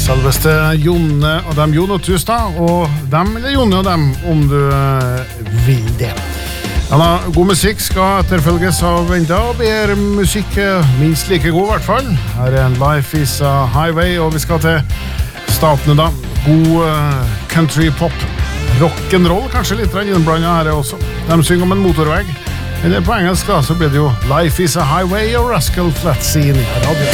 Selveste Jonne og dem, Jon og Tustad, og dem eller Jonne og dem, om du vil det. Ja, god musikk skal etterfølges av enda bedre musikk, minst like god I hvert fall. Her en Life is a Highway, og vi skal til statene da. God country pop, rock'n'roll kanskje litt innblandet her også. De synger om en motorvei. Eller på engelsk da, så blir det jo Life is a Highway og Rascal Flatts I radio.